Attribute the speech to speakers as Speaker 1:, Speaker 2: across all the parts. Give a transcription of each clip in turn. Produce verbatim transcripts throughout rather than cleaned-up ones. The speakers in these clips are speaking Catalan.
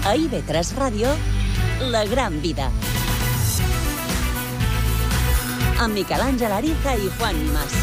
Speaker 1: A I V tres Ràdio, La Gran Vida. Amb Miquel Àngel Ariza i Juan Mas.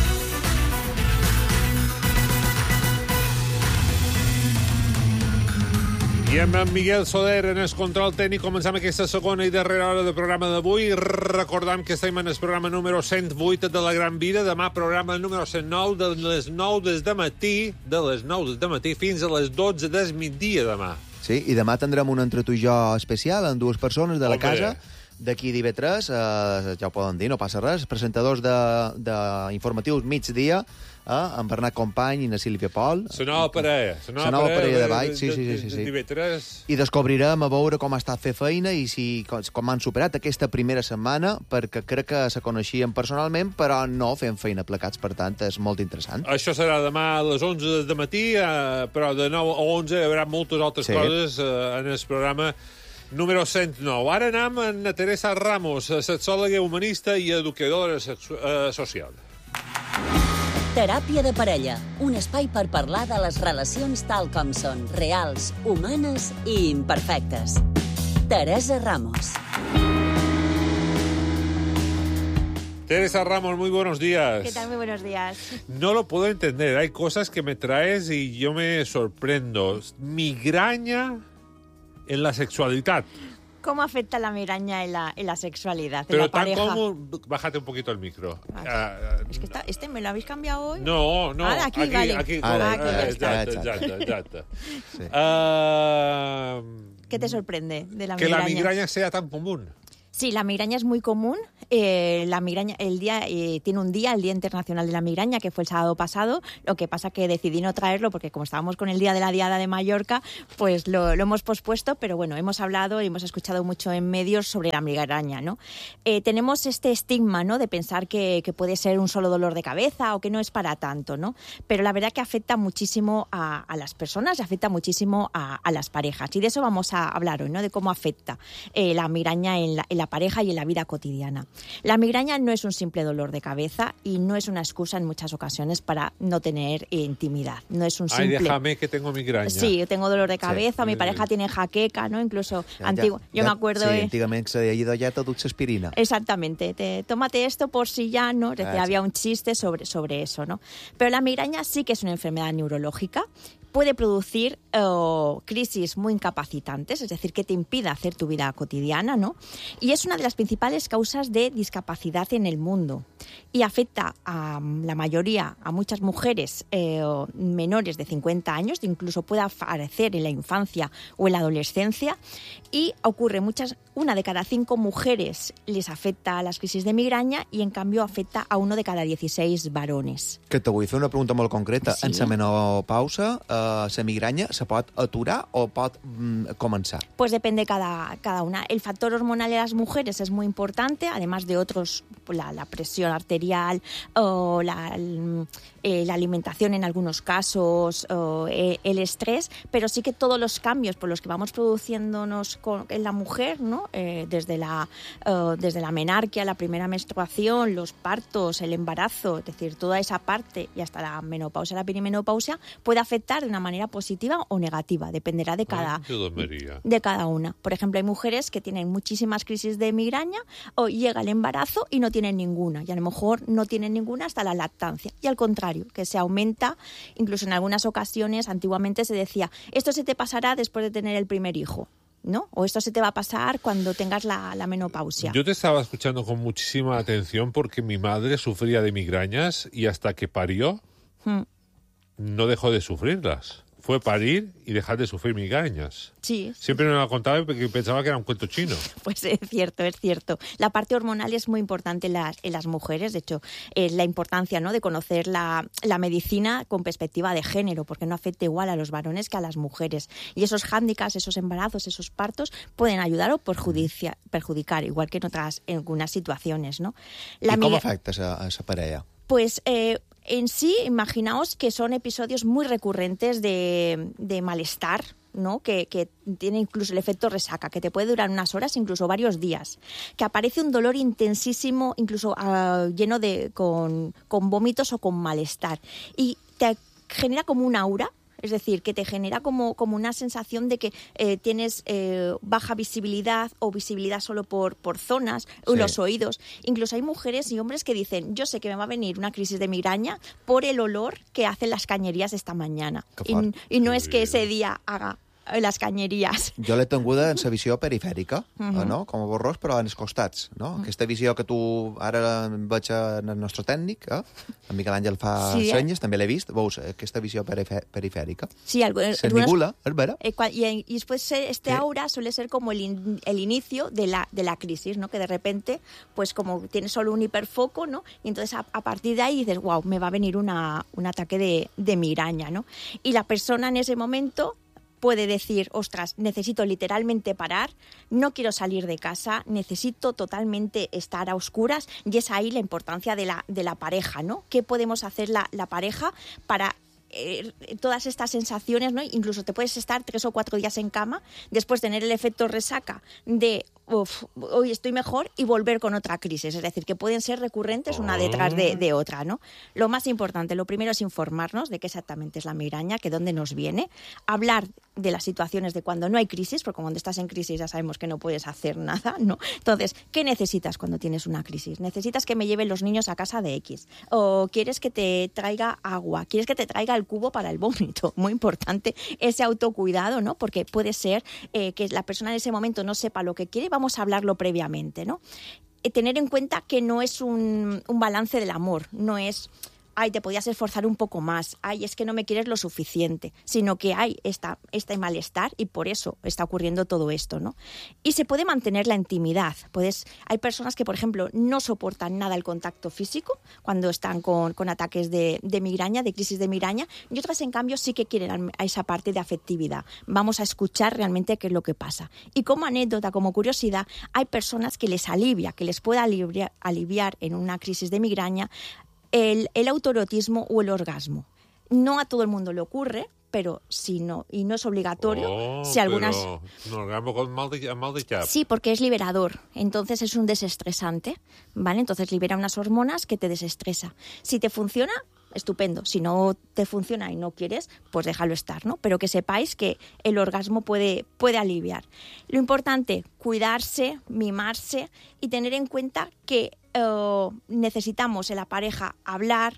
Speaker 2: I amb en Miguel Soler en el control tècnic començam aquesta segona i darrera hora del programa d'avui. Recordam que estem en el programa número cent vuit de La Gran Vida. Demà programa número cent nou de les nou des de matí, de les nou des de matí fins a les dotze del migdia demà.
Speaker 3: Sí, i demà tindrem un entre tu i jo especial amb dues persones de la
Speaker 2: Hombre.
Speaker 3: casa d'aquí d'I V tres, eh, ja ho poden dir, no passa res, presentadors d'informatius migdia, eh, en Bernat Company i na Sílvia Pol.
Speaker 2: La nova parella.
Speaker 3: La nova parella de ball, sí, sí, sí. sí.
Speaker 2: d'I V tres.
Speaker 3: I descobrirem a veure com ha estat fer feina i si, com han superat aquesta primera setmana, perquè crec que se coneixien personalment, però no fent feina plegats, per tant, és molt interessant.
Speaker 2: Això serà demà a les onze de matí, eh, però de nou a onze hi haurà moltes altres
Speaker 3: Sí.
Speaker 2: coses eh, en el programa número cent nou. Ara anem amb na Teresa Ramos, sexòloga humanista i educadora sexu- eh, social.
Speaker 1: Teràpia de parella, un espai per parlar de les relacions tal com són, reals, humanes i imperfectes. Teresa Ramos.
Speaker 2: Teresa Ramos, muy buenos días.
Speaker 4: ¿Qué tal? Muy buenos días.
Speaker 2: No lo puedo entender. Hay cosas que me traes y yo me sorprendo. Migraña en la sexualidad.
Speaker 4: ¿Cómo afecta la migraña en la, en la sexualidad, en
Speaker 2: Pero
Speaker 4: la
Speaker 2: tan
Speaker 4: pareja?
Speaker 2: como... Bájate un poquito el micro.
Speaker 4: Vale.
Speaker 2: Ah,
Speaker 4: Es que está, este me lo habéis cambiado hoy.
Speaker 2: no, no.
Speaker 4: Ahora, aquí,
Speaker 2: aquí,
Speaker 4: vale.
Speaker 2: aquí.
Speaker 3: Ara,
Speaker 2: Ah,
Speaker 3: aquí, ja està,
Speaker 2: exacte,
Speaker 3: ja està.
Speaker 2: exacte, exacte.
Speaker 3: Sí.
Speaker 2: Ah,
Speaker 4: ¿Qué te sorprende de la
Speaker 2: que
Speaker 4: migraña?
Speaker 2: la migraña sea tan común.
Speaker 4: Sí, la migraña es muy común. Eh, la migraña, el día eh, tiene un día, el Día Internacional de la Migraña, que fue el sábado pasado. Lo que pasa que decidí no traerlo porque como estábamos con el Día de la Diada de Mallorca, pues lo, lo hemos pospuesto. Pero bueno, hemos hablado y hemos escuchado mucho en medios sobre la migraña, ¿no? Eh, tenemos este estigma, ¿no? De pensar que, que puede ser un solo dolor de cabeza o que no es para tanto, ¿no? Pero la verdad que afecta muchísimo a, a las personas y afecta muchísimo a, a las parejas. Y de eso vamos a hablar hoy, ¿no? De cómo afecta eh, la migraña en la, en la pareja y en la vida cotidiana. La migraña no es un simple dolor de cabeza y no es una excusa en muchas ocasiones para no tener eh, intimidad. No es un
Speaker 2: Ay,
Speaker 4: simple...
Speaker 2: déjame que tengo migraña.
Speaker 4: Sí, yo tengo dolor de cabeza,
Speaker 2: Sí.
Speaker 4: mi pareja tiene jaqueca, ¿no? Incluso
Speaker 3: Ja,
Speaker 4: antiguo.
Speaker 3: ja,
Speaker 4: Yo
Speaker 3: ja,
Speaker 4: me acuerdo...
Speaker 3: Sí,
Speaker 4: eh,
Speaker 3: antigament se deia dolleta dutxa aspirina.
Speaker 4: Exactamente, te, tómate esto por si ya, ¿no? Decía,
Speaker 3: Ah,
Speaker 4: había un chiste sobre, sobre eso, ¿no? Pero la migraña sí que es una enfermedad neurológica, puede producir eh, crisis muy incapacitantes, es decir, que te impida hacer tu vida cotidiana, ¿no? Y es una de las principales causas de discapacidad en el mundo y afecta a mm, la mayoría, a muchas mujeres eh, menores de cincuenta años, incluso puede aparecer en la infancia o en la adolescencia y ocurre muchas, una de cada cinco mujeres les afecta a las crisis de migraña y en cambio afecta a uno de cada dieciséis varones.
Speaker 3: Que te vull fer una pregunta molt concreta.
Speaker 4: Sí.
Speaker 3: En la menopausa, eh, la migranya se pot aturar o pot mm, començar?
Speaker 4: Pues depende cada, cada una. El factor hormonal de las mujeres es muy importante, además de otros, pues la, la presión arterial o la, el- eh, la alimentación en algunos casos, o eh, el estrés, pero sí que todos los cambios por los que vamos produciéndonos con- en la mujer, ¿no? Eh, desde, la, eh, desde la menarquia, la primera menstruación, los partos, el embarazo, es decir, toda esa parte y hasta la menopausia, la perimenopausia, puede afectar de una manera positiva o negativa, dependerá de cada,
Speaker 2: Ay, Dios María.
Speaker 4: de cada una. Por ejemplo, hay mujeres que tienen muchísimas crisis de migraña o llega el embarazo y no tienen ninguna. Y a lo mejor no tienen ninguna hasta la lactancia. Y al contrario, que se aumenta, incluso en algunas ocasiones, antiguamente se decía, esto se te pasará después de tener el primer hijo, ¿no? O esto se te va a pasar cuando tengas la, la menopausia.
Speaker 2: Yo te estaba escuchando con muchísima atención porque mi madre sufría de migrañas y hasta que parió
Speaker 4: Mm.
Speaker 2: no dejó de sufrirlas. Fue parir y dejar de sufrir migrañas.
Speaker 4: Sí,
Speaker 2: Siempre me lo contaba porque pensaba que era un cuento chino.
Speaker 4: pues es cierto, es cierto. La parte hormonal es muy importante en las, en las mujeres. De hecho, es la importancia, ¿no?, de conocer la, la medicina con perspectiva de género, porque no afecta igual a los varones que a las mujeres. Y esos hándicaps, esos embarazos, esos partos pueden ayudar o perjudicia, perjudicar, igual que en otras en algunas situaciones, ¿no? La
Speaker 3: I com
Speaker 4: migra-
Speaker 3: afecta a la parella?
Speaker 4: Pues eh, en sí, imaginaos que son episodios muy recurrentes de, de malestar, ¿no? Que, que tiene incluso el efecto resaca, que te puede durar unas horas, incluso varios días, que aparece un dolor intensísimo, incluso uh, lleno de con, con vómitos o con malestar, y te genera como un aura Es decir, que te genera como, como una sensación de que eh, tienes eh, baja visibilidad o visibilidad solo por, por zonas, sí. los oídos. Incluso hay mujeres y hombres que dicen, yo sé que me va a venir una crisis de migraña por el olor que hacen las cañerías esta mañana. I, I no és que ese dia haga les cañerías.
Speaker 3: Jo l'he tinguda en la visió perifèrica, uh -huh. no? Com a borrós, però en els costats. No? Uh -huh. Aquesta visió que tu ara veig en el nostre tècnic, eh? en Miquel Àngel fa sí, senyes, eh? també l'he vist, veus aquesta visió perifèrica.
Speaker 4: Sí, algo,
Speaker 3: se ningula, es vera.
Speaker 4: Eh, y, y después este sí. aura suele ser como el, in, el inicio de la, de la crisis, ¿no? Que de repente, pues como tienes solo un hiperfoco, ¿no? Y entonces a, a partir de ahí dices, wow, me va a venir una, un ataque de, de migraña, ¿no? Y la persona en ese momento puede decir, ostras, necesito literalmente parar, no quiero salir de casa, necesito totalmente estar a oscuras, y es ahí la importancia de la, de la pareja, ¿no? ¿Qué podemos hacer la, la pareja para eh, todas estas sensaciones, ¿no? Incluso te puedes estar tres o cuatro días en cama, después tener el efecto resaca de uf, hoy estoy mejor y volver con otra crisis. Es decir, que pueden ser recurrentes una detrás de, de otra, ¿no? Lo más importante, lo primero es informarnos de qué exactamente es la migraña, que dónde nos viene, hablar de las situaciones de cuando no hay crisis, porque cuando estás en crisis ya sabemos que no puedes hacer nada, ¿no? Entonces, ¿qué necesitas cuando tienes una crisis? ¿Necesitas que me lleven los niños a casa de X? ¿O quieres que te traiga agua? ¿Quieres que te traiga el cubo para el vómito? Muy importante ese autocuidado, ¿no? Porque puede ser eh, que la persona en ese momento no sepa lo que quiere, vamos a hablarlo previamente, ¿no? Eh, tener en cuenta que no es un, un balance del amor, no es ay, te podías esforzar un poco más, ay, es que no me quieres lo suficiente, sino que hay esta, este malestar y por eso está ocurriendo todo esto, ¿no? Y se puede mantener la intimidad. Puedes, hay personas que, por ejemplo, no soportan nada el contacto físico cuando están con, con ataques de, de migraña, de crisis de migraña, y otras, en cambio, sí que quieren a esa parte de afectividad. Vamos a escuchar realmente qué es lo que pasa. Y como anécdota, como curiosidad, hay personas que les alivia, que les puede aliviar, aliviar en una crisis de migraña El, el autoerotismo o el orgasmo. No a todo el mundo le ocurre, pero si no, y no es obligatorio.
Speaker 2: Oh,
Speaker 4: si algunas...
Speaker 2: pero un orgasmo con mal de, mal de cap.
Speaker 4: Sí, porque es liberador, entonces es un desestresante, ¿vale? Entonces libera unas hormonas que te desestresa. Si te funciona, estupendo. Si no te funciona y no quieres, pues déjalo estar, ¿no? Pero que sepáis que el orgasmo puede, puede aliviar. Lo importante, cuidarse, mimarse y tener en cuenta que Uh, necesitamos en la pareja hablar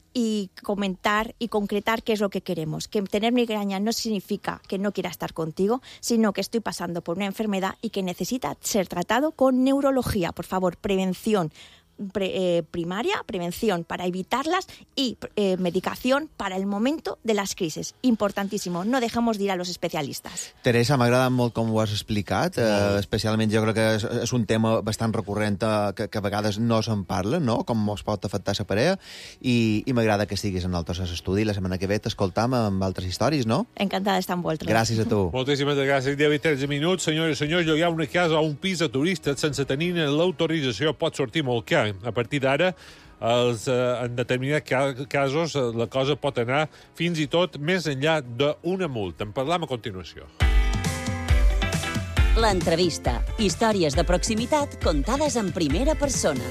Speaker 4: y comentar y concretar qué es lo que queremos. Que tener migraña no significa que no quiera estar contigo, sino que estoy pasando por una enfermedad y que necesita ser tratado con neurología. Por favor, prevención pre, eh, primaria, prevención para evitarlas y eh, medicación para el momento de las crisis. Importantísimo, no dejemos de ir a los especialistes.
Speaker 3: Teresa, m'ha agradat molt com ho has explicat, eh, especialment jo crec que és, és un tema bastant recurrent eh, que, que a vegades no se'n parla, no? Com es pot afectar la parella, i, i m'agrada que estiguis en altres estudis. La setmana que ve t'escoltam amb altres històries, no?
Speaker 4: Encantada d'estar amb vosaltres.
Speaker 3: Gràcies a tu.
Speaker 2: Moltíssimes gràcies. deu i tretze minuts, senyores i senyors, hi ha una casa o un pis de turistes sense tenir l'autorització pot sortir molt car. A partir d'ara, els, eh, en determinats ca casos, eh, la cosa pot anar fins i tot més enllà d'una multa. En parlam a continuació.
Speaker 1: L'entrevista. Històries de proximitat contades en primera persona.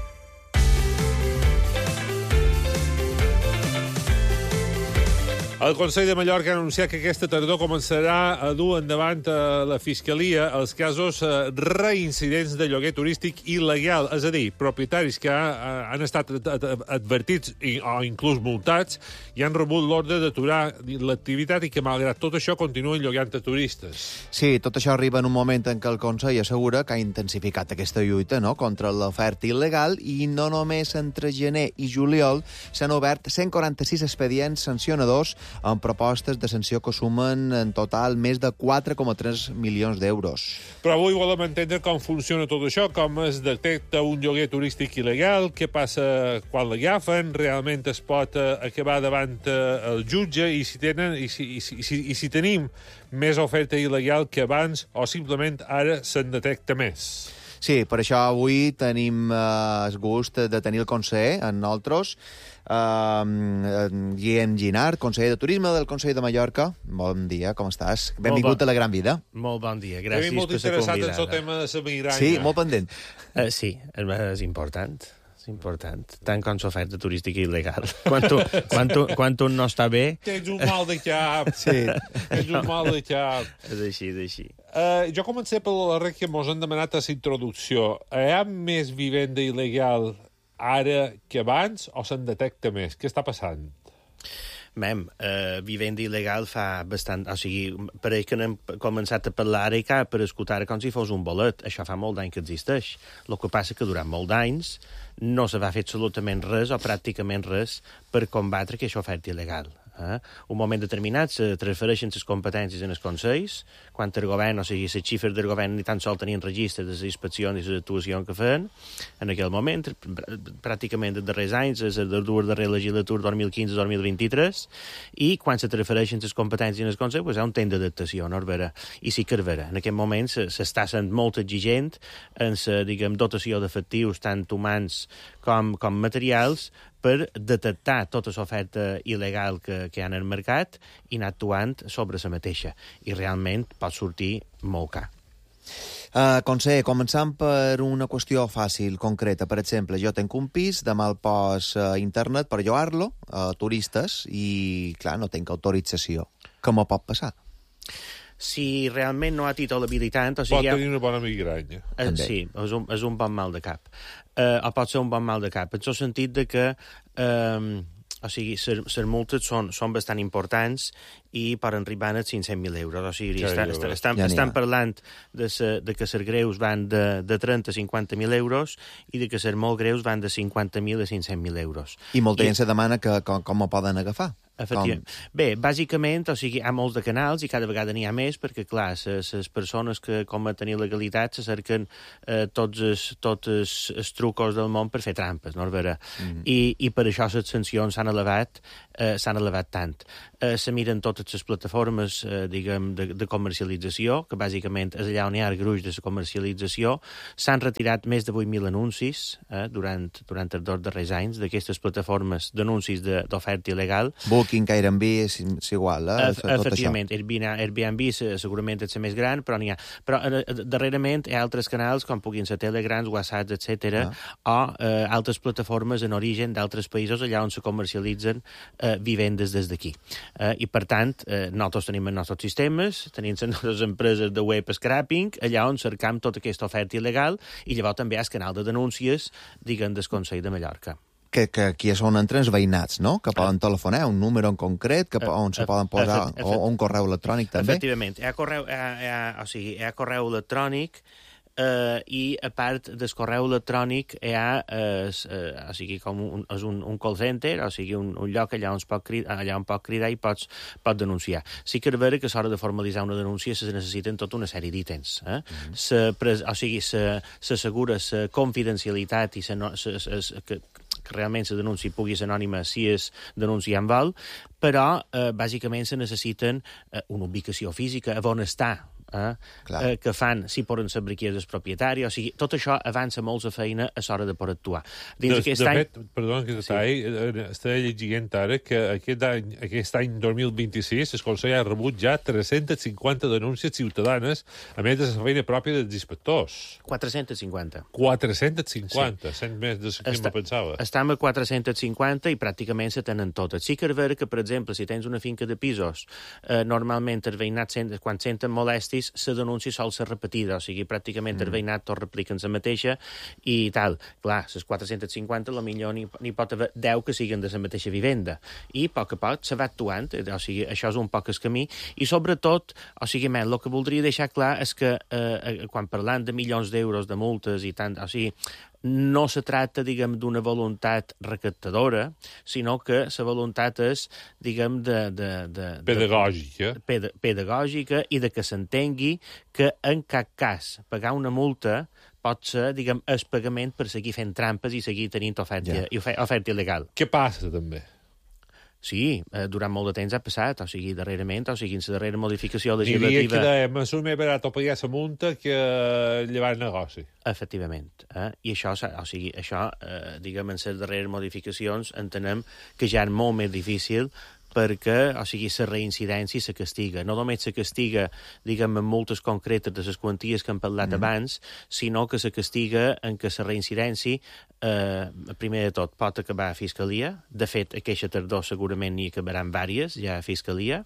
Speaker 2: El Consell de Mallorca ha anunciat que aquesta tardor començarà a dur endavant a la Fiscalia els casos reincidents de lloguer turístic il·legal, és a dir, propietaris que han estat advertits o inclús multats i han rebut l'ordre d'aturar l'activitat i que, malgrat tot això, continuen llogant a turistes.
Speaker 3: Sí, tot això arriba en un moment en què el Consell assegura que ha intensificat aquesta lluita, no?, contra l'oferta il·legal, i no només entre gener i juliol s'han obert cent quaranta-sis expedients sancionadors amb propostes de sanció que sumen en total més de quatre coma tres milions d'euros.
Speaker 2: Però avui volem entendre com funciona tot això, com es detecta un lloguer turístic il·legal, què passa quan l'agafen, realment es pot acabar davant el jutge, i si, tenen, i si, i si, i si, i si tenim més oferta il·legal que abans, o simplement ara se'n detecta més.
Speaker 3: Sí, per això avui tenim eh, el gust de tenir el conseller en nosaltres, eh, Guillem Ginard, conseller de Turisme del Consell de Mallorca. Bon dia, com estàs? Benvingut bon. a la Gran Vida.
Speaker 5: Molt bon dia, gràcies
Speaker 2: per ser convidada. Molt interessat en el tema de la migranya.
Speaker 3: Sí, molt pendent.
Speaker 5: Uh, sí, és important. és important. Tant com l'oferta turística il·legal. Quan, tu, quan, tu, quan un no està bé...
Speaker 2: Tens un mal de cap.
Speaker 3: Sí.
Speaker 2: Tens un mal de cap.
Speaker 5: És així, és així.
Speaker 2: Uh, jo començaré per la rec que mos han demanat a la introducció. Hi ha més vivenda il·legal ara que abans o se'n detecta més? Què està passant?
Speaker 5: Mem, eh, vivenda il·legal fa bastant... O sigui, pareix que n'hem començat a parlar ara i cap per escoltar com si fos un bolet. Això fa molt d'any que existeix. El que passa que durant molt d'anys no se va fer absolutament res o pràcticament res per combatre aquesta oferta il·legal. Eh? Un moment determinat se transfereixen les competències en els consells, quan el govern, o sigui, les xifres del govern ni tan sols tenien registre de les inspeccions i les actuacions que feien. En aquell moment, pràcticament els darrers anys, és el dur darrer legislatura dos mil quinze dos mil vint-i-tres, i quan se transfereixen les competències en els consells, pues, hi ha un temps d'adaptació, no és vera? I sí que és vera. En aquest moment s'està sent molt exigent en la, diguem, dotació d'efectius, tant humans com, com materials, per detectar tota l'oferta il·legal que, que hi ha en el mercat i anar actuant sobre la mateixa. I realment pot sortir molt car.
Speaker 3: Uh, conseller, començant per una qüestió fàcil, concreta. Per exemple, jo tenc un pis, demà el pos a internet per llogar-lo a turistes i, clar, no tinc autorització. Què m'ho pot passar?
Speaker 5: Si realment no ha títol habilitant... O sigui,
Speaker 2: pot tenir una bona migranya.
Speaker 5: Eh, sí, és un, és un bon mal de cap. Eh, o pot ser un bon mal de cap, en el sentit de que eh, o sigui, les multes són, són bastant importants i poden arribar a cinc-cents mil euros. O sigui, ja, estan, estan, estan, ja estan parlant de, se, de que les greus van de, de trenta a cinquanta mil euros i de que les molt greus van de cinquanta mil a cinc-cents mil euros.
Speaker 3: I molta gent se demana que, com, com ho poden agafar.
Speaker 5: Efectivament. Bé, bàsicament, o sigui, hi ha molts de canals i cada vegada n'hi ha més perquè, clar, les persones que cometen il·legalitat se cerquen eh, tots, els, tots els, els trucos del món per fer trampes, no és vera? Mm. I, I per això les sancions s'han elevat, eh, s'han elevat tant. Eh, se miren totes les plataformes, eh, diguem, de, de comercialització, que bàsicament és allà on hi ha el gruix de la comercialització. S'han retirat més de vuit mil anuncis eh, durant, durant els dos darrers anys d'aquestes plataformes d'anuncis d'oferta il·legal.
Speaker 3: Booking, Airbnb, és, és igual, eh?
Speaker 5: Tot efectivament, Airbnb, Airbnb segurament és la més gran, però n'hi ha. Però eh, darrerament hi ha altres canals, com puguin ser Telegrams, WhatsApp, etcètera, ah. o eh, altres plataformes en origen d'altres països allà on se comercialitzen eh, vivendes des d'aquí. Eh, I, per tant, eh, nosaltres tenim els nostres sistemes, tenim les nostres empreses de web scrapping, allà on cercam tota aquesta oferta il·legal, i llavors també hi ha el canal de denúncies, diguem, del Consell de Mallorca.
Speaker 3: Que, que aquí és on entren els veïnats, no? Que poden telefonar un número en concret, que on se poden posar, o un correu electrònic, també.
Speaker 5: Efectivament. Hi ha correu, hi ha, hi ha, o sigui, hi ha correu electrònic eh, i, a part del correu electrònic, hi ha eh, eh, o sigui, com un, és un, un call center, o sigui, un, un lloc allà on, pot cridar, allà on pot cridar i pots, pot denunciar. Sí que és vera que a l'hora de formalitzar una denúncia se necessiten tota una sèrie d'ítems. Eh? Mm-hmm. Se, o sigui, s'assegura la confidencialitat i se, se, se, se, que que realment la denúncia pugui ser anònima si és denúncia en val, però eh, bàsicament se necessiten eh, una ubicació física, on està, eh, eh, que fan, si poden saber qui és el propietari, o sigui, tot això avança molt la feina a l'hora de poder actuar.
Speaker 2: Dins de, aquest de any... fet, perdona que t'estai, sí. Estava llegint ara que aquest any, aquest any dos mil vint-i-sis el Consell ha rebut ja tres-centes cinquanta denúncies ciutadanes a més de la feina pròpia dels inspectors.
Speaker 5: quatre-centes cinquanta.
Speaker 2: quatre-centes cinquanta, sí. Cent més de què me pensava.
Speaker 5: Estem a quatre-centes cinquanta i pràcticament se tenen totes. Sí que és vera que, per exemple, si tens una finca de pisos, eh, normalment els veïnats, quan senten molèsties, la denúncia sol ser repetida, o sigui, pràcticament mm. el veïnat tot repliquen la mateixa i tal. Clar, les quatre-centes cinquanta, potser n'hi, n'hi pot haver deu que siguin de la mateixa vivenda. I, a poc a poc, se va actuant, o sigui, això és un poc el camí, i sobretot, o sigui, el que voldria deixar clar és que eh, quan parlant de milions d'euros de multes i tant, o sigui, no se tracta, diguem, d'una voluntat recaptadora, sinó que la voluntat és, diguem, de... de, de
Speaker 2: pedagògica.
Speaker 5: De, ped, pedagògica i de que s'entengui que en cap cas pagar una multa pot ser, diguem, el pagament per seguir fent trampes i seguir tenint oferta, yeah. oferta il·legal.
Speaker 2: Què passa, també?
Speaker 5: Sí, eh, durant molt de temps ha passat, o sigui, darrerament, o sigui, en la darrera modificació legislativa...
Speaker 2: Diria que de, m'assum més barat o pagar la multa que llevar el negoci.
Speaker 5: Efectivament. Eh? I això, o sigui, això, eh, diguem, en les darreres modificacions entenem que ja és molt més difícil perquè, o sigui, la reincidència se castiga. No només se castiga, diguem, en multes concretes de les quanties que hem parlat mm. abans, sinó que se castiga en que la reincidència, eh, primer de tot, pot acabar a Fiscalia. De fet, aquesta tardor segurament n'hi acabaran vàries ja a Fiscalia.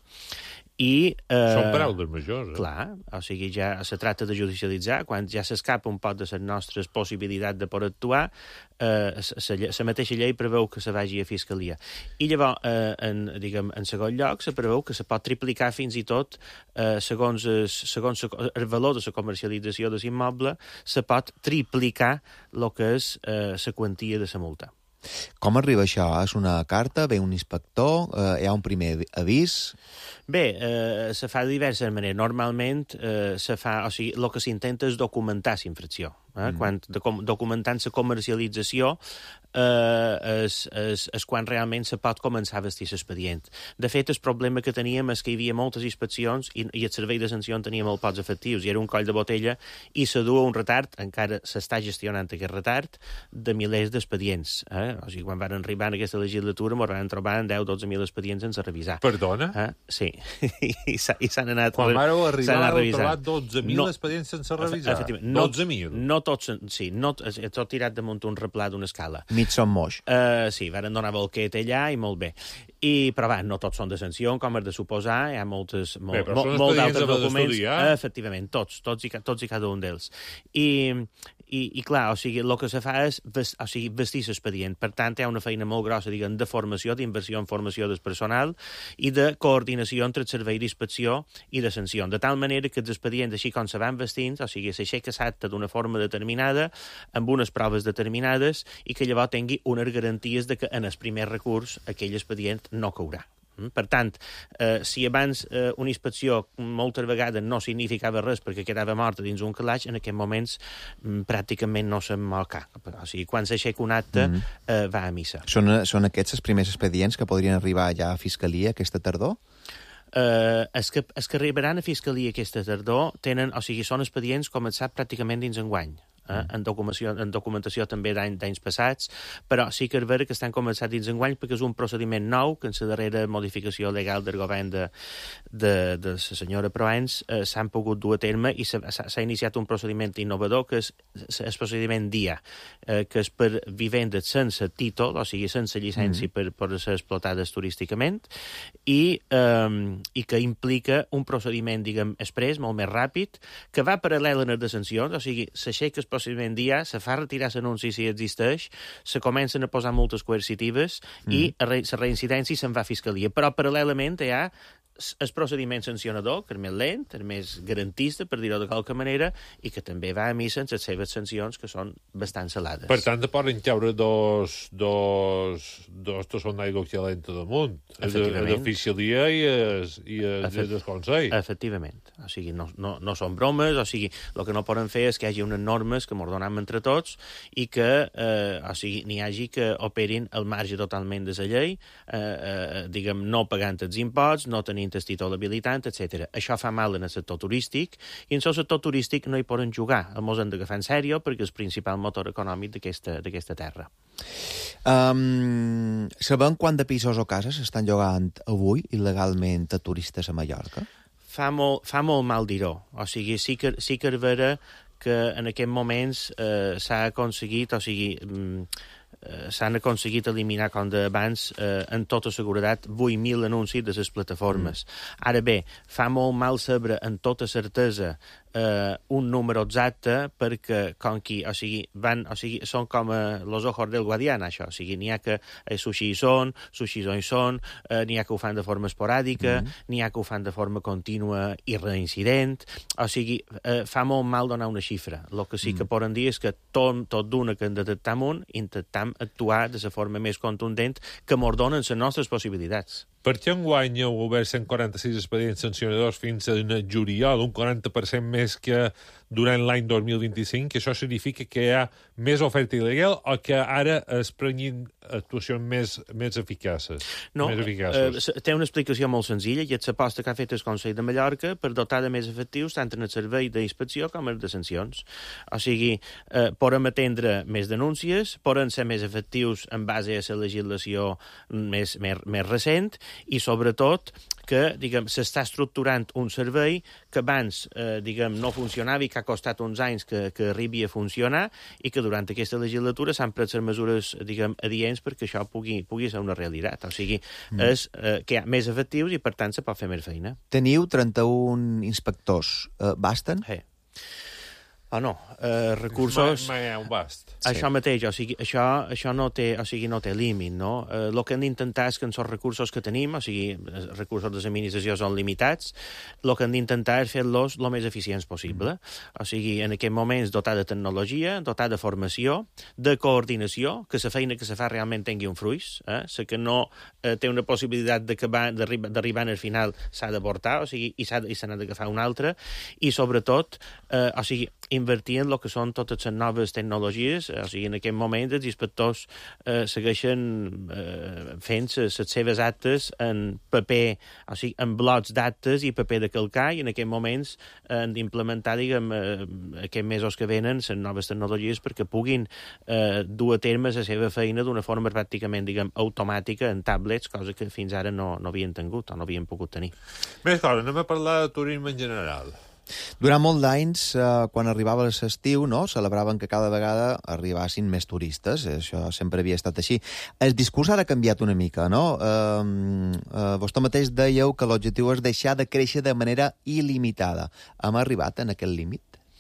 Speaker 5: I, eh,
Speaker 2: Són paraules majors, eh?
Speaker 5: Clar, o sigui, ja se tracta de judicialitzar, quan ja s'escapa un poc de les nostres possibilitats de poder actuar, eh, la mateixa llei preveu que se vagi a Fiscalia. I llavors, eh, en, diguem, en segon lloc, se preveu que se pot triplicar fins i tot, eh, segons, es, segons el valor de la comercialització de l'immoble, se pot triplicar el que és la eh, quantia de la multa.
Speaker 3: Com arriba això? És una carta, ve un inspector, eh, hi ha un primer avís?
Speaker 5: Bé, eh, se fa de diverses maneres. Normalment, eh, se fa, o sigui, el que s'intenta és documentar la infracció. Eh? Mm. Quan, de, documentant la comercialització eh, és, és, és quan realment se pot començar a vestir l'expedient. De fet, el problema que teníem és que hi havia moltes inspeccions i, i el servei de sanció tenia molt pocs efectius, i era un coll de botella, i se dua un retard, encara s'està gestionant aquest retard, de milers d'expedients. Eh? O sigui, quan van arribar en aquesta legislatura, ens van trobar en deu a dotze mil expedients sense revisar.
Speaker 2: Perdona?
Speaker 5: Eh? Sí. I s'han anat...
Speaker 2: Quan vàreu arribar, heu trobat dotze mil
Speaker 5: no,
Speaker 2: expedients sense revisar.
Speaker 5: No,
Speaker 2: dotze mil?
Speaker 5: No tots, sí, no, tot tirat damunt un replà d'una escala.
Speaker 3: Mig són moix.
Speaker 5: Uh, sí, varen donar volquet allà i molt bé. I, però va, no tots són de sanció, com és de suposar, hi ha moltes, molt,
Speaker 2: bé, però
Speaker 5: molt d'altres documents.
Speaker 2: Uh,
Speaker 5: efectivament, tots, tots i, tots i cada un d'ells. I, i, i clar, o sigui, el que se fa és vest, o sigui, vestir l'expedient. Per tant, hi ha una feina molt grossa, diguem, de formació, d'inversió en formació del personal i de coordinació entre el servei d'inspecció i de sanció. De tal manera que els expedients, així com se van vestint, o sigui, s'aixeca l'acte d'una forma determinada, amb unes proves determinades, i que llavors tingui unes garanties de que en el primer recurs aquell expedient no caurà. Per tant, eh, si abans eh, una inspecció moltes vegades no significava res perquè quedava morta dins un calaix, en aquests moments mm, pràcticament no se'n moca. O sigui, quan s'aixeca un acte, mm -hmm. eh, va a missa.
Speaker 3: Són, són aquests els primers expedients que podrien arribar ja a Fiscalia aquesta tardor?
Speaker 5: Eh, els, que, els que arribaran a Fiscalia aquesta tardor tenen, o sigui, són expedients començats pràcticament dins enguany. Eh? En, documentació, en documentació també d'anys passats, però sí que és vera que estan començats dins enguany perquè és un procediment nou que en la darrera modificació legal del govern de, de, de la senyora Proens eh, s'han pogut dur a terme i s'ha iniciat un procediment innovador que és el procediment D I A, eh, que és per vivendes sense títol, o sigui, sense llicència mm. per, per ser explotades turísticament, i, eh, i que implica un procediment, diguem, express, molt més ràpid, que va paral·lel a les de sancions, o sigui, s'aixeca el procediment dia, se fa retirar l'anunci si existeix, se comencen a posar multes coercitives mm. i la reincidència se'n va a Fiscalia. Però paral·lelament hi ha el procediment sancionador, que és més lent, és més garantista, per dir-ho de qualque manera, i que també va a missa en les seves sancions, que són bastant salades.
Speaker 2: Per tant, poden caure dos, dos, dos de son aigua calenta damunt. El de Fiscalia i el, i el, Efect... el Consell.
Speaker 5: Efectivament. O sigui, no, no, no són bromes, o sigui, el que no poden fer és que hi hagi unes normes que m'ordonem entre tots i que, eh, o sigui, n'hi hagi que operin al marge totalment de la llei, eh, eh, diguem, no pagant els imposts, no tenint el títol habilitant, etcètera. Això fa mal en el sector turístic i en el sector turístic no hi poden jugar. Ens hem d'agafar en sèrio perquè és el principal motor econòmic d'aquesta terra.
Speaker 3: Um, sabem quant de pisos o cases s'estan llogant avui il·legalment a turistes a Mallorca?
Speaker 5: Fa molt, fa molt mal dir-ho. O sigui, sí que, sí que és vera que en aquests moments eh, s'ha aconseguit, o sigui, mm, eh, s'han aconseguit eliminar, com d'abans, eh, en tota seguretat, vuit mil anuncis de les plataformes. Mm. Ara bé, fa molt mal saber en tota certesa eh, un número exacte perquè, com qui, o sigui, van, o sigui, són com eh, los ojos del guadiana, això. O sigui, n'hi ha que eh, sushi hi són, sushi hi són, eh, n'hi ha que ho fan de forma esporàdica, mm. n'hi ha que ho fan de forma contínua i reincident. O sigui, eh, fa molt mal donar una xifra. El que sí mm. que poden dir és que tot, tot d'una que en detectam un, intentam actuar de la forma més contundent que m'ordonen les nostres possibilitats.
Speaker 2: Per què enguany heu obert cent quaranta-sis expedients sancionadors fins a juliol, un quaranta per cent més que durant l'any dos mil vint-i-cinc, que això significa que hi ha més oferta il·legal o que ara es prenguin actuacions més, més eficaces?
Speaker 5: No,
Speaker 2: més eficaces?
Speaker 5: Eh, té una explicació molt senzilla i és l'aposta que ha fet el Consell de Mallorca per dotar de més efectius tant en el servei d'inspecció com en el de sancions. O sigui, eh, podem atendre més denúncies, podem ser més efectius en base a la legislació més, més, més recent i sobretot que, diguem, s'està estructurant un servei que abans, eh, diguem, no funcionava i que ha costat uns anys que, que arribi a funcionar i que durant aquesta legislatura s'han pres les mesures, diguem, adients perquè això pugui, pugui ser una realitat. O sigui, mm. és eh, que hi ha més efectius i, per tant, se pot fer més feina.
Speaker 3: Teniu trenta-un inspectors. Eh, basten?
Speaker 5: Sí. O no, eh, recursos...
Speaker 2: Mai, mai hi ha un bast.
Speaker 5: Això sí. mateix, o sigui, això, això no té, o sigui, no té límit, no? Eh, el que hem d'intentar és que en els recursos que tenim, o sigui, els recursos de l'administració són limitats, el que hem d'intentar és fer-los el més eficients possible. Mm. O sigui, en aquests moments dotar de tecnologia, dotar de formació, de coordinació, que la feina que se fa realment tingui un fruit, eh? La que no eh, té una possibilitat d'arribar al final s'ha d'avortar, o sigui, i s'ha d'agafar una altra, i sobretot, eh, o sigui, invertir en el que són totes les noves tecnologies. O sigui, en aquest moment els inspectors eh, segueixen eh, fent les seves actes en paper, o sigui, en blocs d'actes i paper de calcar, i en aquests moments han eh, d'implementar, diguem, eh, aquests mesos que venen les noves tecnologies perquè puguin eh, dur a terme la seva feina d'una forma pràcticament, diguem, automàtica en tablets, cosa que fins ara no, no havien tingut o no havien pogut tenir.
Speaker 2: Més cosa, anem a parlar de turisme en general.
Speaker 3: Durant molt d'anys, eh, quan arribava l'estiu, no, celebraven que cada vegada arribassin més turistes. Això sempre havia estat així. El discurs ara ha canviat una mica, no? Eh, eh, vostè mateix dèieu que l'objectiu és deixar de créixer de manera il·limitada. Hem arribat en aquest límit?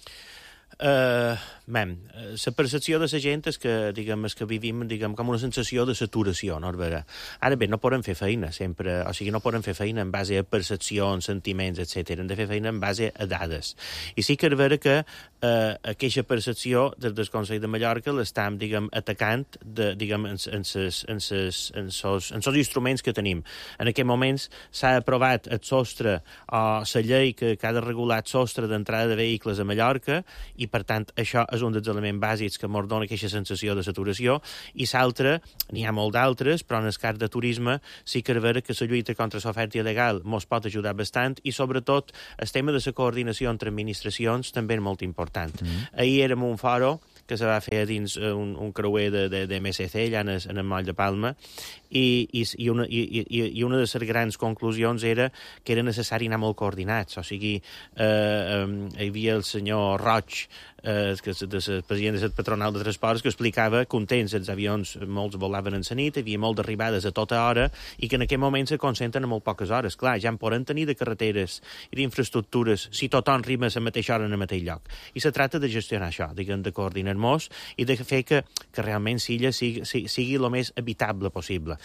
Speaker 5: Uh, mem, la percepció de la gent és que, diguem, és que vivim, diguem, com una sensació de saturació, no? Ara bé, no podem fer feina sempre, o sigui, no podem fer feina en base a percepcions, sentiments, etcètera. Hem de fer feina en base a dades. I sí que és vera que uh, aquesta percepció des del Consell de Mallorca l'estem, diguem, atacant de, diguem, en, en, ses, en, ses, en, sos, en sos instruments que tenim. En aquests moments s'ha aprovat el sostre o la llei que, que ha de regular el sostre d'entrada de vehicles a Mallorca, i per tant això és un dels elements bàsics que ens dona aquesta sensació de saturació, i l'altre, n'hi ha molt d'altres, però en el cas de turisme sí que és vera que la lluita contra l'oferta il·legal ens pot ajudar bastant, i sobretot el tema de la coordinació entre administracions també és molt important. Mm. Ahir érem un foro que se va fer dins un, un creuer de, de, de M S C, allà en el, en el Moll de Palma, i, i, i, una, i, i una de les grans conclusions era que era necessari anar molt coordinats. O sigui, eh, eh, hi havia el senyor Roig, eh, que és el president del Patronal de Transports, que explicava que un temps els avions molts volaven en la nit, hi havia molt d'arribades a tota hora, i que en aquest moment se concentren a molt poques hores. Clar, ja en poden tenir de carreteres i d'infraestructures si tothom arriba a la mateixa hora en el mateix lloc. I se tracta de gestionar això, diguem, de coordinar-nos i de fer que, que realment Silla sigui, sigui, sigui el més habitable possible.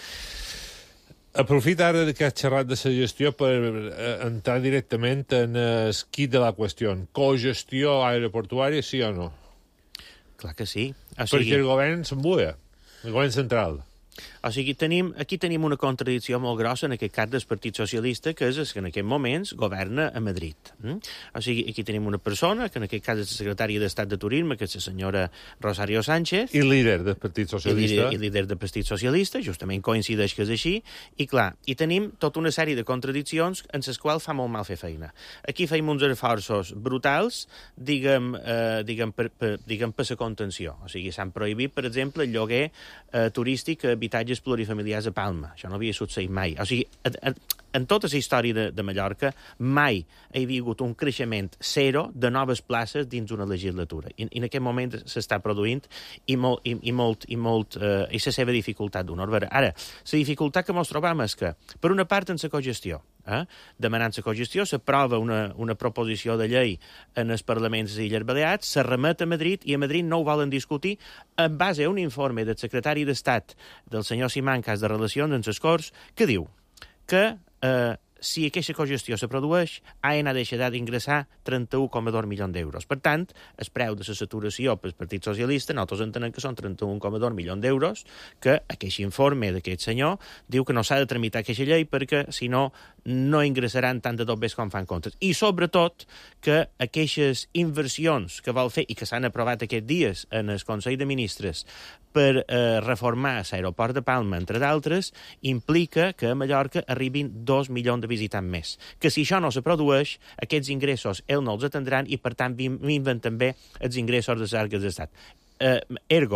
Speaker 2: Aprofita ara que has xerrat de la gestió per entrar directament en el quid de la qüestió. Cogestió aeroportuària, sí o no?
Speaker 5: Clar que sí. O sigui...
Speaker 2: Perquè el govern s'embuia, el govern central.
Speaker 5: O sigui, tenim, aquí tenim una contradicció molt grossa, en aquest cas del Partit Socialista, que és que en aquests moments governa a Madrid. Mm? O sigui, aquí tenim una persona, que en aquest cas és la secretària d'Estat de Turisme, que és la senyora Rosario Sánchez.
Speaker 2: I líder del Partit Socialista.
Speaker 5: I líder, i líder del Partit Socialista, justament coincideix que és així. I clar, i tenim tota una sèrie de contradiccions en les quals fa molt mal fer feina. Aquí feim uns esforços brutals, diguem, eh, diguem, per, per, diguem, per la contenció. O sigui, s'han prohibit, per exemple, el lloguer eh, turístic a habitatges plurifamiliars a Palma. Això no havia succeït mai. O sigui, en, en, en tota la història de, de Mallorca mai hi havia hagut un creixement zero de noves places dins una legislatura. I, i en aquest moment s'està produint i molt, i, i molt, i molt, eh, i la seva dificultat d'una. Ara, la dificultat que ens trobam és que, per una part, en la cogestió, eh, demanant la cogestió, s'aprova una, una proposició de llei en els parlaments de Illes Balears, se remet a Madrid i a Madrid no ho volen discutir en base a un informe del secretari d'Estat del senyor Simancas de Relacions amb les Corts, que diu que eh, si aquesta cogestió se produeix, A E N ha deixarà d'ingressar trenta-un coma dos milions d'euros. Per tant, el preu de la saturació pel Partit Socialista, nosaltres entenem que són trenta-un coma dos milions d'euros, que aquest informe d'aquest senyor diu que no s'ha de tramitar aquesta llei perquè, si no, no ingressaran tant de dobbers com fan comptes. I, sobretot, que aquestes inversions que vol fer i que s'han aprovat aquests dies en el Consell de Ministres per eh, reformar l'aeroport de Palma, entre d'altres, implica que a Mallorca arribin dos milions de visitants més. Que si això no se produeix, aquests ingressos ells no els atendran i, per tant, minven també els ingressos de les arques d'estat. Eh, ergo,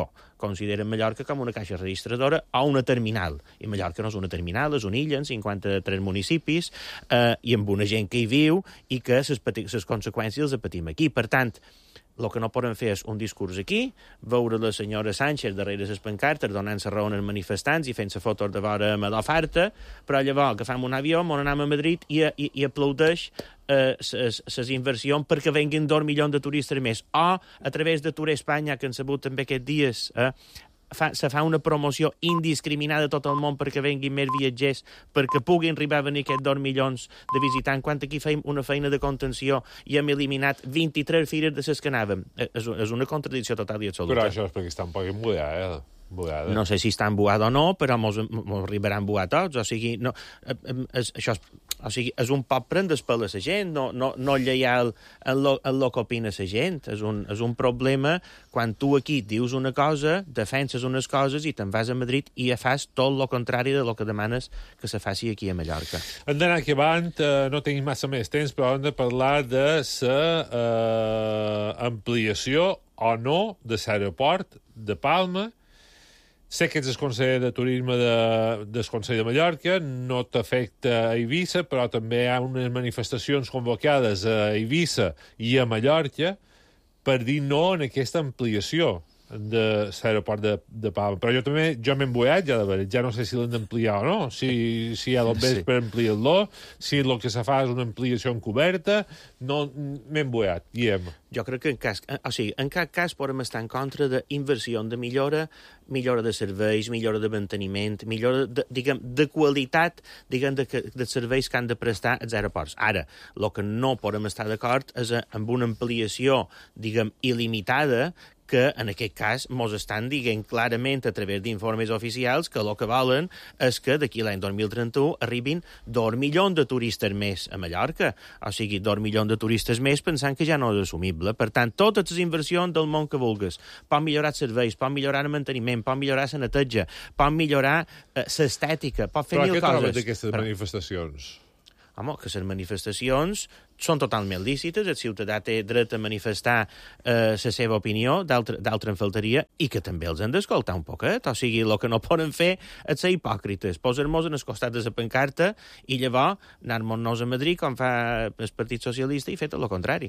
Speaker 5: consideren Mallorca com una caixa registradora o una terminal. I Mallorca no és una terminal, és una illa en cinquanta-tres municipis eh, i amb una gent que hi viu i que les conseqüències les patim aquí. Per tant, el que no podem fer és un discurs aquí, veure la senyora Sánchez darrere les pancartes donant-se raó als manifestants i fent-se fotos de vora amb l'oferta, però llavors agafam un avió, on anem a Madrid i, i, i aplaudeix les eh, inversions perquè venguin dos milions de turistes més. O, a través de Tour Espanya, que han sabut també aquests dies, eh, Fa, se fa una promoció indiscriminada a tot el món perquè venguin més viatgers, perquè puguin arribar a venir aquests dos milions de visitants, quan aquí feim una feina de contenció i hem eliminat vint-i-tres fires de les que anàvem. És, és una contradicció total i absoluta.
Speaker 2: Però això és perquè està un poc embullada, eh? Buada.
Speaker 5: No sé si està embuada o no, però mos, mos arribarà a embuar tots. O sigui, no, és, això és, o sigui, és un poc prendre's per la gent, no, no, no lleial en lo, en lo que opina la gent. És un, és un problema quan tu aquí dius una cosa, defenses unes coses i te'n vas a Madrid i ja fas tot el contrari de lo que demanes que se faci aquí a Mallorca.
Speaker 2: Hem d'anar aquí avant, eh, no tenim massa més temps, però hem de parlar de la eh, ampliació o no de l'aeroport de Palma. Sé que ets el conseller de turisme de, del Consell de Mallorca, no t'afecta a Eivissa, però també hi ha unes manifestacions convocades a Eivissa i a Mallorca per dir no en aquesta ampliació de l'aeroport de, de Palma. Però jo també, jo m'he embuellat ja de veure, ja no sé si l'han d'ampliar o no, si, si hi ha l'obès sí. per ampliar-lo, si el que se fa és una ampliació encoberta, no, m'he embuellat, diem.
Speaker 5: Jo crec que en cas, o sigui, en cap cas podem estar en contra d'inversió, de millora, millora de serveis, millora de manteniment, millora de, diguem, de qualitat, diguem, de, de serveis que han de prestar els aeroports. Ara, el que no podem estar d'acord és amb una ampliació, diguem, il·limitada, que en aquest cas mos estan dient clarament a través d'informes oficials que el que volen és que d'aquí l'any dos mil trenta-u arribin dos milions de turistes més a Mallorca. O sigui, dos milions de turistes més pensant que ja no és assumible. Per tant, totes les inversions del món que vulguis. Pot millorar els serveis, pot millorar el manteniment, pot millorar la neteja, pot millorar eh, l'estètica, pot fer
Speaker 2: però
Speaker 5: mil coses.
Speaker 2: Però què trobes d'aquestes però... manifestacions?
Speaker 5: Home, que les manifestacions són totalment lícites, el ciutadà té dret a manifestar eh, la seva opinió, d'altra en faltaria, i que també els han d'escoltar un poquet. O sigui, el que no poden fer és ser hipòcrites, posar-nos en el costat de la pancarta i llavors anar-nos a Madrid, com fa el Partit Socialista, i fer tot el contrari.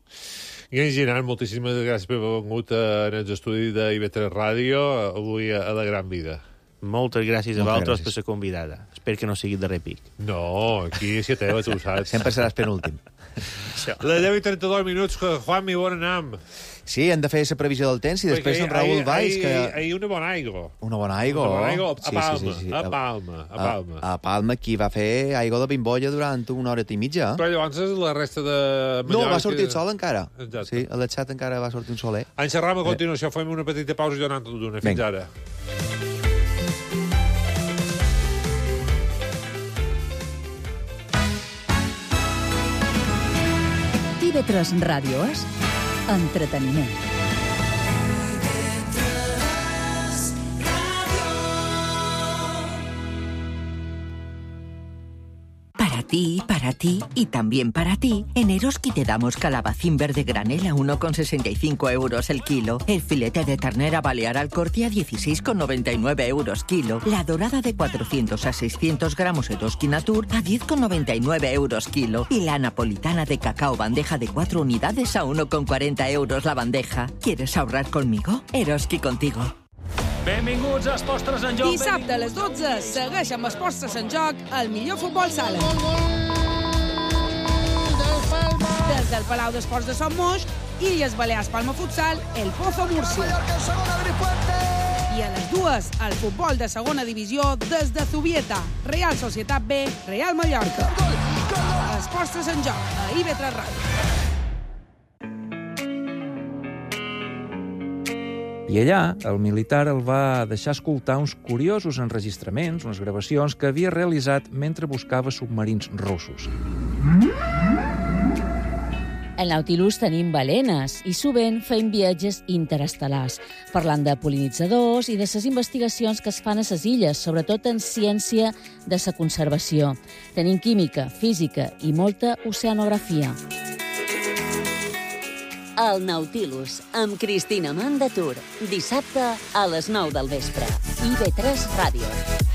Speaker 2: I en general, moltíssimes gràcies per haver vengut en els estudis d'I V tres Ràdio avui a la Gran Vida.
Speaker 5: Moltes gràcies a vosaltres per ser convidada. Espero que no sigui de repic.
Speaker 2: No, aquí si teva, tu ho saps.
Speaker 3: Sempre seràs penúltim.
Speaker 2: Les deu i trenta-dos minuts, Juan, mi bon anam.
Speaker 3: Sí, hem de fer la previsió del temps i després amb Raül Valls...
Speaker 2: que... Ahir una bona aigua.
Speaker 3: Una bona aigua.
Speaker 2: Una bona aigua a
Speaker 3: sí,
Speaker 2: Palma.
Speaker 3: Sí, sí, sí.
Speaker 2: A Palma. A Palma.
Speaker 3: A, a Palma, qui va fer aigua de bimbolla durant una hora i mitja.
Speaker 2: Però llavors la resta de Mallorca...
Speaker 3: No, va sortir el sol encara.
Speaker 2: Exacte.
Speaker 3: Sí, a les set encara va sortir un soler.
Speaker 2: En xerram a continuació, fem una petita pausa i donant tot d'una. Fins ara.
Speaker 1: I V tres Ràdio és entreteniment.
Speaker 6: Para ti, para ti y también para ti, en Eroski te damos calabacín verde granel a uno con sesenta y cinco euros el kilo, el filete de ternera balear al corte a dieciséis con noventa y nueve euros kilo, la dorada de cuatrocientos a seiscientos gramos Eroski Natur a diez con noventa y nueve euros kilo y la napolitana de cacao bandeja de cuatro unidades a uno con cuarenta euros la bandeja. ¿Quieres ahorrar conmigo? Eroski contigo.
Speaker 7: Benvinguts a Esports tres en Joc.
Speaker 8: Dissabte a les dotze segueix amb Esports tres en Joc el millor futbol sala. Des del Palau d'Esports de Son Moix, Illes Balears Palma Futsal, El Pozo Múrcia. I a les dues, el futbol de segona divisió des de Zubieta, Real Societat B, Real Mallorca. Esports tres en Joc, a I V tres Ràdio.
Speaker 9: I allà, el militar el va deixar escoltar uns curiosos enregistraments, unes gravacions que havia realitzat mentre buscava submarins russos.
Speaker 10: Al Nautilus tenim balenes i sovint fem viatges interestel·lars, parlant de pol·linitzadors i de les investigacions que es fan a les illes, sobretot en ciència de la conservació. Tenim química, física i molta oceanografia.
Speaker 1: El Nautilus, amb Cristina Mandatur. Dissabte a les nou del vespre. I ve tres Ràdio.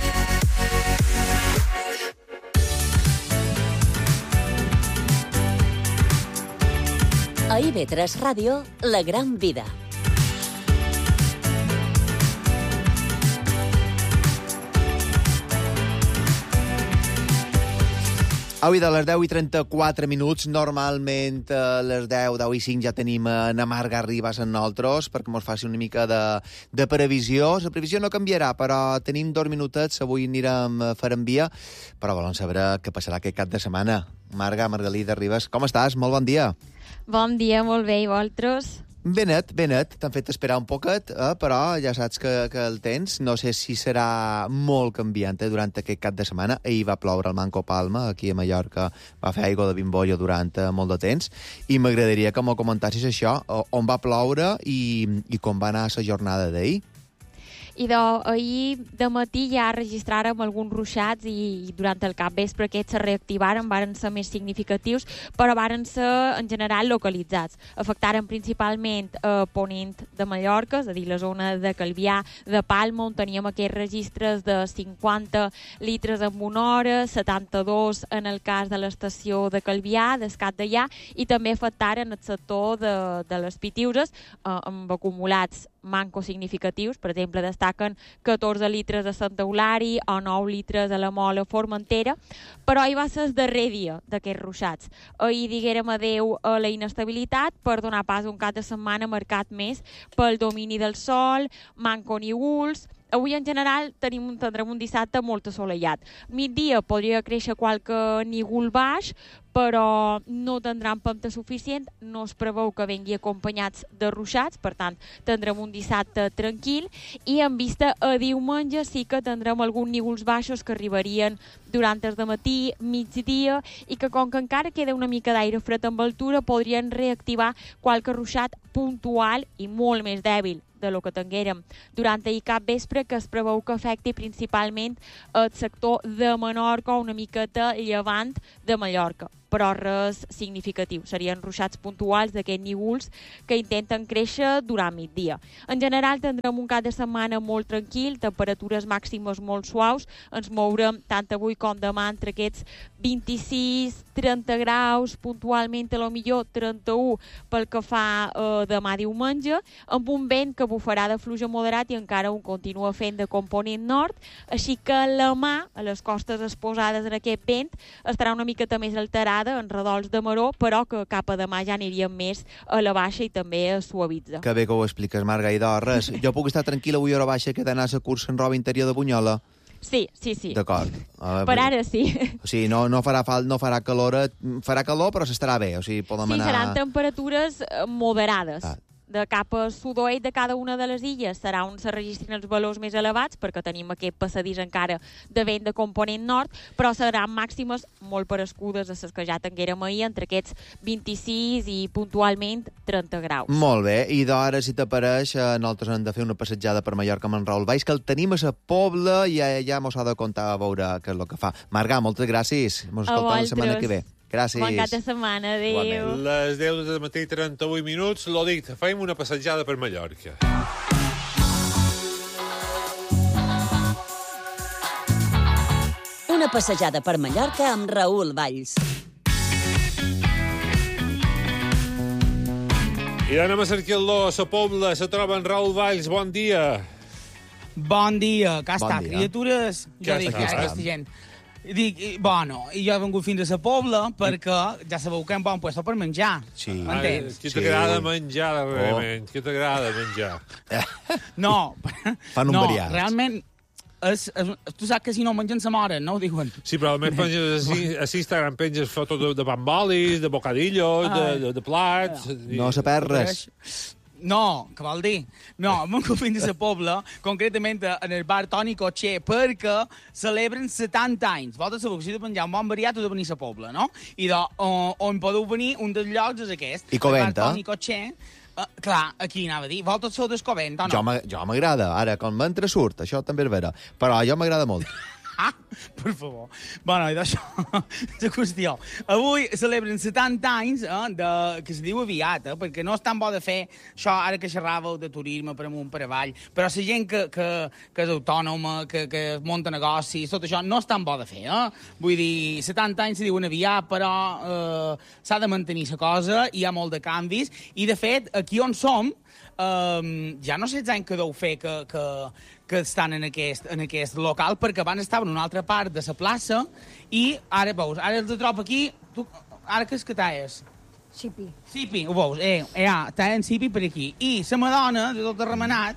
Speaker 1: A I ve tres Ràdio, La Gran Vida.
Speaker 3: Avui de les deu i trenta-quatre minuts, normalment a les deu, deu i cinc ja tenim en Marga Ribas en nosaltres perquè mos faci una mica de, de previsió. La previsió no canviarà, però tenim dos minutets, avui anirem a fer envia, però volen saber què passarà aquest cap de setmana. Marga, Margalida Ribas, com estàs? Molt bon dia.
Speaker 4: Bon dia, molt bé, i vosaltres?
Speaker 3: Ben net, ben net. T'han fet esperar un poquet, eh? Però ja saps que, que el temps no sé si serà molt canviant eh? Durant aquest cap de setmana. Ahir va ploure al Manco Palma, aquí a Mallorca, va fer aigua de bimbolla durant eh, molt de temps, i m'agradaria que m'ho comentassis això, on va ploure i, i com va anar la jornada d'ahir.
Speaker 4: I de, ahir de matí ja registràrem alguns ruixats i, i durant el capvespre aquests se reactivaren, varen ser més significatius, però varen ser en general localitzats. Afectaren principalment eh, Ponent de Mallorca, és a dir, la zona de Calvià, de Palma, on teníem aquests registres de cinquanta litres en una hora, setanta-dos en el cas de l'estació de Calvià, d'Escat d'Allà, i també afectaren el sector de, de les Pitiuses, eh, amb acumulats mancos significatius. Per exemple, destaquen catorze litres a Santa Eulària o nou litres a la Mola Formentera, però ahir va ser el darrer dia d'aquests ruixats. Ahir diguérem adeu a la inestabilitat per donar pas a un cap de setmana marcat més pel domini del sol, manco nígols. Avui, en general, tenim, tindrem un dissabte molt assolellat. Migdia podria créixer qualque nígol baix, però no tindran pempta suficient, no es preveu que vengui acompanyats de ruixats, per tant, tindrem un dissabte tranquil, i en vista a diumenge sí que tindrem alguns nígols baixos que arribarien durant el dematí, migdia, i que com que encara queda una mica d'aire fred amb altura, podrien reactivar qualque ruixat puntual i molt més dèbil de lo que tinguérem durant ahir cap vespre, que es preveu que afecti principalment el sector de Menorca o una miqueta llevant de Mallorca, però res significatiu. Serien ruixats puntuals d'aquests nígols que intenten créixer durant migdia. En general tindrem un cap de setmana molt tranquil, temperatures màximes molt suaus, ens mourem tant avui com demà entre aquests vint-i-sis trenta graus, puntualment a lo millor trenta-u pel que fa eh, demà diumenge, amb un vent que bufarà de fluix a moderat i encara un continua fent de component nord, així que la mà, a les costes exposades en aquest vent, estarà una miqueta més alterada en redols de maró, però que cap a demà ja aniríem més a la baixa i també a suavitza.
Speaker 3: Que bé que ho expliques, Marga, i de res. Jo puc estar tranquil·la avui a hora baixa que d'anar a la cursa en roba interior de Bunyola?
Speaker 4: Sí, sí, sí.
Speaker 3: D'acord. Uh,
Speaker 4: per ara sí.
Speaker 3: O sigui, no, no farà fal, no farà calor, farà calor però s'estarà bé, o sigui, podem
Speaker 4: sí,
Speaker 3: anar...
Speaker 4: Sí, seran temperatures moderades. Ah. De cap a sud-oest de cada una de les illes serà on se registrin els valors més elevats, perquè tenim aquest passadís encara de vent de component nord, però seran màximes molt parescudes a les que ja tinguérem ahir, entre aquests vint-i-sis i puntualment trenta graus.
Speaker 3: Molt bé, i d'hora, si t'apareix, nosaltres hem de fer una passejada per Mallorca amb en Raül Valls, que el tenim a la Pobla i ja, ja mos ha de contar a veure què és el que fa. Marga, moltes gràcies. Mos escoltem la setmana que ve. Gràcies.
Speaker 4: Bon cap de setmana, adéu.
Speaker 2: Les deu del matí, trenta-vuit minuts. L'ho dit, fem una passejada per Mallorca.
Speaker 1: Una passejada per Mallorca amb Raül Valls.
Speaker 2: I anem a cercar-lo a la Pobla. Se troba en Raül Valls. Bon dia.
Speaker 11: Bon dia. Què
Speaker 3: bon
Speaker 11: està,
Speaker 3: dia.
Speaker 11: Criatures?
Speaker 2: Què
Speaker 11: jo dic,
Speaker 2: està?
Speaker 11: aquesta gent... Dic, bueno, i jo he vengut fins a la Pobla perquè ja sabeu que hi ha un bon puesto per menjar.
Speaker 3: Sí.
Speaker 11: M'entens?
Speaker 2: Qui t'agrada menjar, realment? Qui t'agrada menjar?
Speaker 11: No.
Speaker 3: Fan un
Speaker 11: no,
Speaker 3: variat.
Speaker 11: realment, és, és, tu saps que si no mengen se moren, no ho diuen?
Speaker 2: Sí, però almenys penges a, a Instagram penges fotos de, de bambolis, de bocadillos, de, de, de plats...
Speaker 3: No se perd res.
Speaker 11: No, què vol dir? No, hem vengut fins a la Pobla, concretament en el bar Toni Cotxer, perquè celebren setanta anys. Vosaltres sabeu que si heu de menjar un bon variat heu de venir a la Pobla, no? I de, on, on podeu venir, un dels llocs és aquest.
Speaker 3: I Coventa.
Speaker 11: El bar Toni Cotxer. Uh, clar, aquí anava a dir. Vosaltres sou d'Escoventa, o no?
Speaker 3: Jo m'agrada, ara, quan m'entra surt, això també és vera. Però jo m'agrada molt.
Speaker 11: Per favor. Bueno, i d'això, la qüestió. Avui celebren setanta anys, eh, de, que se diu aviat, eh, perquè no és tan bo de fer això, ara que xerràveu de turisme per amunt, per avall, però la gent que, que, que és autònoma, que, que munta negocis, tot això, no és tan bo de fer, eh? Vull dir, setanta anys se diuen aviat, però eh, s'ha de mantenir la cosa, hi ha molt de canvis, i de fet, aquí on som, eh, ja no sé els anys que deu fer que... que que estan en aquest, en aquest local, perquè abans estaven en una altra part de la plaça i ara, veus, ara els trobo aquí... Tu, ara què és que t'has?
Speaker 12: Sipi.
Speaker 11: Sipi, ho veus? Eh, ja, t'has en Sipi per aquí. I la Madonna, de tot remenat...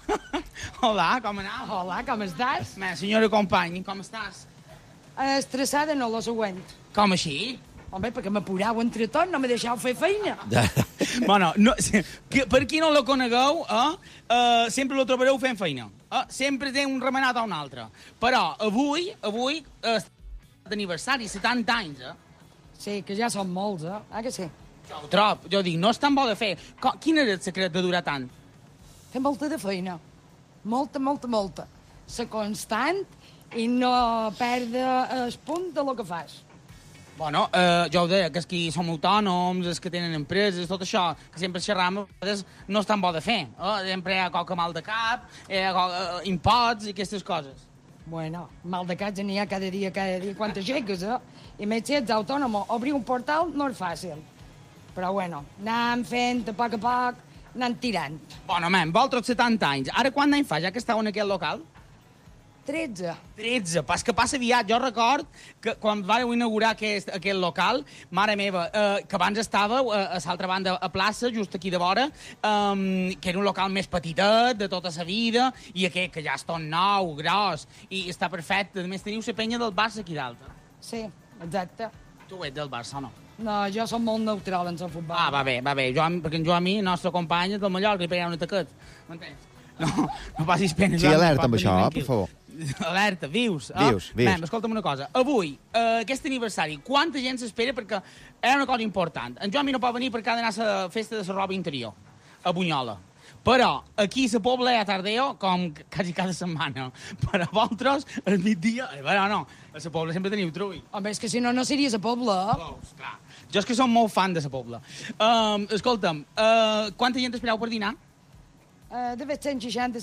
Speaker 11: Hola, com anava?
Speaker 12: Hola, com estàs?
Speaker 11: Ma senyora company, com estàs?
Speaker 12: Estressada, no, lo següent.
Speaker 11: Com així?
Speaker 12: Home, perquè m'apurau entre tot, no me deixeu fer feina.
Speaker 11: Bueno, no, que, per qui no la conegueu, eh, uh, sempre lo trobareu fent feina. Eh? Sempre té un remenat o un altre. Però avui, avui, eh, d'aniversari, setanta anys, eh?
Speaker 12: Sí, que ja són molts, eh? Ah, que sí?
Speaker 11: Jo ho trob, jo dic, no és tan bo de fer. Co Quin era el secret de durar tant?
Speaker 12: Fer molta de feina. Molta, molta, molta. Ser constant i no perdre el punt de lo que fas.
Speaker 11: Bueno, eh, jo ho deia, que els que som autònoms, els que tenen empreses, tot això, que sempre xerram, no és tan bo de fer. Eh? Sempre hi ha qualque mal de cap, hi ha qualque, eh, impots i aquestes coses.
Speaker 12: Bueno, mal de cap n'hi ha cada dia, cada dia, quan t'aixeques, eh? I més si ets autònom, obrir un portal no és fàcil. Però bueno, anem fent a poc a poc, anem tirant.
Speaker 11: Bueno, men, vosaltres setanta anys. Ara quant d'any fa ja que estàu en aquest local?
Speaker 12: tretze.
Speaker 11: tretze, pas que passa aviat. Jo record que quan vàreu inaugurar aquest, aquest local, mare meva, eh, que abans estàveu a, a l'altra banda, a plaça, just aquí de vora, eh, que era un local més petitet, de tota la vida, i aquest que ja és tot nou, gros, i està perfecte. A més, teniu la penya del Barça aquí dalt.
Speaker 12: Sí, exacte.
Speaker 11: Tu ets del Barça o no?
Speaker 12: No, jo som molt neutral en el futbol.
Speaker 11: Ah, va bé, va bé. Jo, perquè en Joan, el nostre company, del Mallorca, li pegarà un ataquet. M'entens? No, no passis pena.
Speaker 3: Sí, alerta amb això, per favor.
Speaker 11: Alerta, vius.
Speaker 3: Vius,
Speaker 11: oh?
Speaker 3: vius.
Speaker 11: Ben, escolta'm una cosa. Avui, eh, aquest aniversari, quanta gent s'espera? Perquè era una cosa important. En Joan no pot venir perquè ha d'anar a la festa de la roba interior, a Bunyola. Però aquí a la Pobla hi ha tardeo, com quasi cada setmana. Per a vosaltres, al migdia... Eh, bueno, no, a la Pobla sempre teniu trull.
Speaker 12: Home, és que si no, no series a Pobla.
Speaker 11: Oh, clar. Jo és que som molt fan de la Pobla. Um, escolta'm, uh, quanta gent espereu per dinar?
Speaker 12: Uh, de fet, cent seixanta